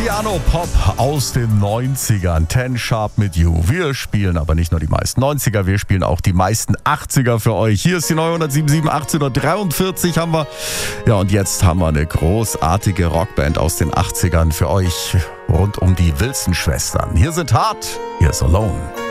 Piano-Pop aus den 90ern. 10 Sharp mit You. Wir spielen aber nicht nur die meisten 90er, wir spielen auch die meisten 80er für euch. Hier ist die neue 107.7, 1843 haben wir. Ja, und jetzt haben wir eine großartige Rockband aus den 80ern für euch rund um die Wilson-Schwestern. Hier sind Hart, hier ist Alone.